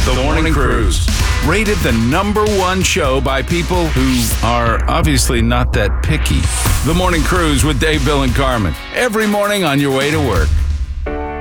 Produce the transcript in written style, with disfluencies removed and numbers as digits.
The Morning Cruise. Rated the #1 show by people who are obviously not that picky. The Morning Cruise with Dave, Bill, and Carmen. Every morning on your way to work.